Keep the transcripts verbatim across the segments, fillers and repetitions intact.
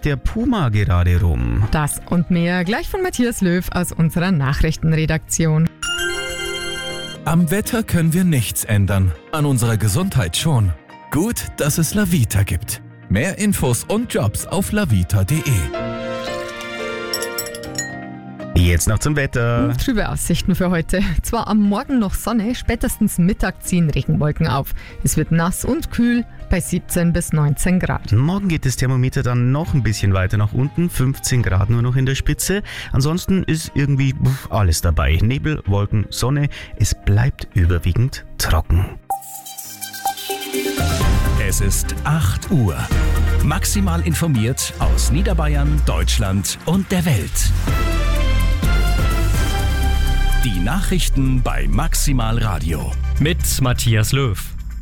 läuft der Puma gerade rum? Das und mehr gleich von Matthias Löw aus unserer Nachrichtenredaktion. Am Wetter können wir nichts ändern, an unserer Gesundheit schon. Gut, dass es Lavita gibt. Mehr Infos und Jobs auf lavita punkt de. Jetzt noch zum Wetter. Trübe Aussichten für heute. Zwar am Morgen noch Sonne, spätestens Mittag ziehen Regenwolken auf. Es wird nass und kühl bei siebzehn bis neunzehn Grad. Morgen geht das Thermometer dann noch ein bisschen weiter nach unten, fünfzehn Grad nur noch in der Spitze. Ansonsten ist irgendwie alles dabei. Nebel, Wolken, Sonne. Es bleibt überwiegend trocken. Es ist acht Uhr. Maximal informiert aus Niederbayern, Deutschland und der Welt. Die Nachrichten bei Maximal Radio. Mit Matthias Löw.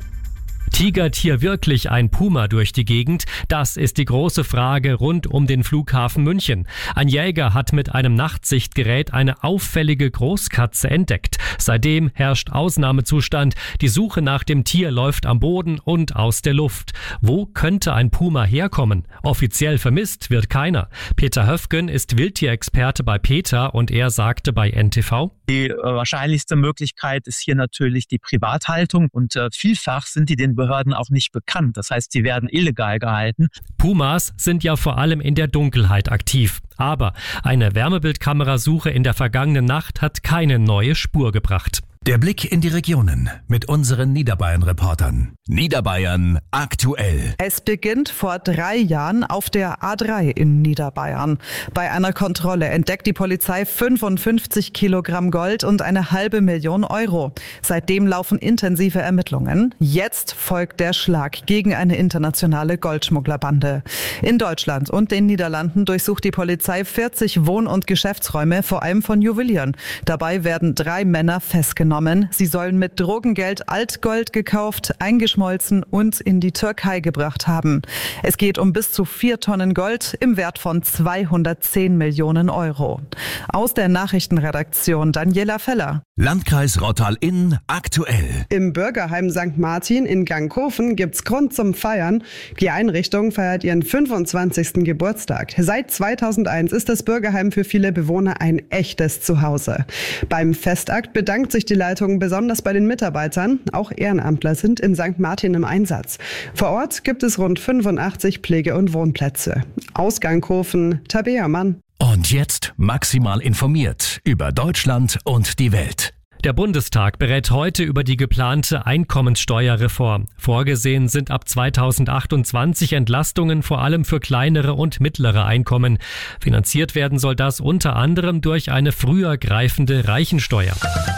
Tigert hier wirklich ein Puma durch die Gegend? Das ist die große Frage rund um den Flughafen München. Ein Jäger hat mit einem Nachtsichtgerät eine auffällige Großkatze entdeckt. Seitdem herrscht Ausnahmezustand. Die Suche nach dem Tier läuft am Boden und aus der Luft. Wo könnte ein Puma herkommen? Offiziell vermisst wird keiner. Peter Höfgen ist Wildtierexperte bei PETA und er sagte bei N T V: Die äh, wahrscheinlichste Möglichkeit ist hier natürlich die Privathaltung und äh, vielfach sind die den Behörden auch nicht bekannt. Das heißt, sie werden illegal gehalten. Pumas sind ja vor allem in der Dunkelheit aktiv. Aber eine Wärmebildkamerasuche in der vergangenen Nacht hat keine neue Spur gebracht. Der Blick in die Regionen mit unseren Niederbayern-Reportern. Niederbayern aktuell. Es beginnt vor drei Jahren auf der A drei in Niederbayern. Bei einer Kontrolle entdeckt die Polizei fünfundfünfzig Kilogramm Gold und eine halbe Million Euro. Seitdem laufen intensive Ermittlungen. Jetzt folgt der Schlag gegen eine internationale Goldschmugglerbande. In Deutschland und den Niederlanden durchsucht die Polizei vierzig Wohn- und Geschäftsräume, vor allem von Juwelieren. Dabei werden drei Männer festgenommen. Sie sollen mit Drogengeld Altgold gekauft, eingeschmolzen und in die Türkei gebracht haben. Es geht um bis zu vier Tonnen Gold im Wert von zweihundertzehn Millionen Euro. Aus der Nachrichtenredaktion Daniela Feller. Landkreis Rottal-Inn aktuell. Im Bürgerheim Sankt Martin in Ganghofen gibt's Grund zum Feiern. Die Einrichtung feiert ihren fünfundzwanzigsten Geburtstag. Seit zweitausendeins ist das Bürgerheim für viele Bewohner ein echtes Zuhause. Beim Festakt bedankt sich die Leitung besonders bei den Mitarbeitern. Auch Ehrenamtler sind in Sankt Martin im Einsatz. Vor Ort gibt es rund fünfundachtzig Pflege- und Wohnplätze. Aus Ganghofen, Tabea Mann. Und jetzt maximal informiert über Deutschland und die Welt. Der Bundestag berät heute über die geplante Einkommenssteuerreform. Vorgesehen sind ab zweitausendachtundzwanzig Entlastungen vor allem für kleinere und mittlere Einkommen. Finanziert werden soll das unter anderem durch eine früher greifende Reichensteuer.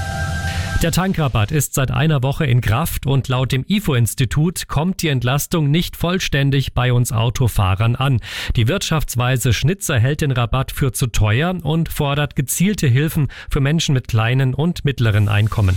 Der Tankrabatt ist seit einer Woche in Kraft und laut dem I F O-Institut kommt die Entlastung nicht vollständig bei uns Autofahrern an. Die Wirtschaftsweise Schnitzer hält den Rabatt für zu teuer und fordert gezielte Hilfen für Menschen mit kleinen und mittleren Einkommen.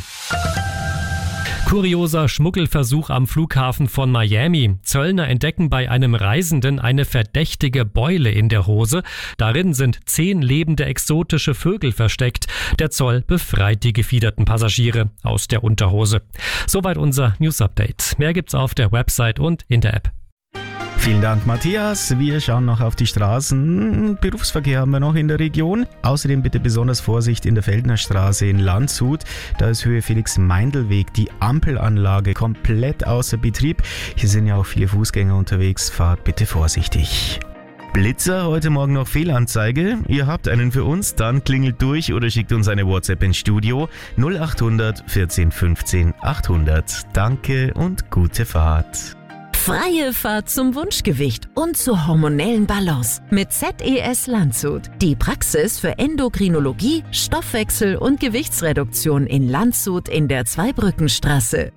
Kurioser Schmuggelversuch am Flughafen von Miami. Zöllner entdecken bei einem Reisenden eine verdächtige Beule in der Hose. Darin sind zehn lebende exotische Vögel versteckt. Der Zoll befreit die gefiederten Passagiere aus der Unterhose. Soweit unser News-Update. Mehr gibt's auf der Website und in der App. Vielen Dank, Matthias. Wir schauen noch auf die Straßen. Berufsverkehr haben wir noch in der Region. Außerdem bitte besonders Vorsicht in der Feldnerstraße in Landshut. Da ist Höhe Felix-Meindl-Weg die Ampelanlage komplett außer Betrieb. Hier sind ja auch viele Fußgänger unterwegs. Fahrt bitte vorsichtig. Blitzer, heute Morgen noch Fehlanzeige. Ihr habt einen für uns, dann klingelt durch oder schickt uns eine WhatsApp ins Studio null achthundert vierzehn fünfzehn achthundert. Danke und gute Fahrt. Freie Fahrt zum Wunschgewicht und zur hormonellen Balance mit Z E S Landshut. Die Praxis für Endokrinologie, Stoffwechsel und Gewichtsreduktion in Landshut in der Zweibrückenstraße.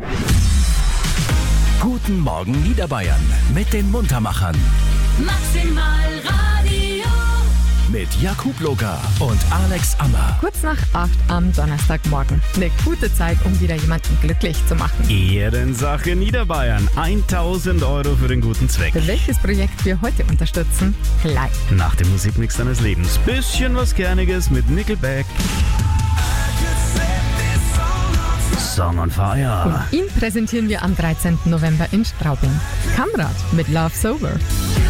Guten Morgen Niederbayern mit den Muntermachern. Maximal Radio. Mit Jakub Loga und Alex Ammer. Kurz nach acht am Donnerstagmorgen. Eine gute Zeit, um wieder jemanden glücklich zu machen. Ehrensache Niederbayern. tausend Euro für den guten Zweck. Welches Projekt wir heute unterstützen? Gleich. Nach dem Musikmix deines Lebens. Bisschen was Kerniges mit Nickelback. Song on Fire. Und ihn präsentieren wir am dreizehnten November in Straubing. Kamrat mit Love Sober.